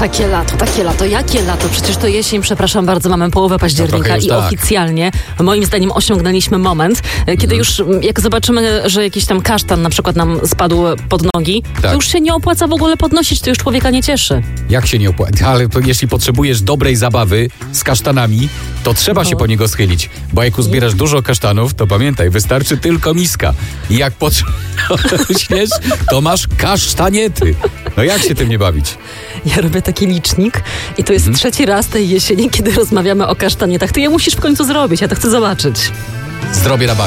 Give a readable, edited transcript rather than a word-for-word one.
Takie lato. Jakie lato? Przecież to jesień, przepraszam bardzo, mamy połowę października i tak. oficjalnie, moim zdaniem, osiągnęliśmy moment, kiedy już, jak zobaczymy, że jakiś tam kasztan na przykład nam spadł pod nogi, to już się nie opłaca w ogóle podnosić, to już człowieka nie cieszy. Jak się nie opłaca? Ale to jeśli potrzebujesz dobrej zabawy z kasztanami, to trzeba się po niego schylić, bo jak uzbierasz dużo kasztanów, to pamiętaj, wystarczy tylko miska. I jak potrzebujesz, to masz kasztaniety. No jak się tym nie bawić? Ja robię taki licznik i to jest trzeci raz tej jesieni, kiedy rozmawiamy o kasztanietach. Ty je musisz w końcu zrobić, ja to chcę zobaczyć. Zrobię na bank.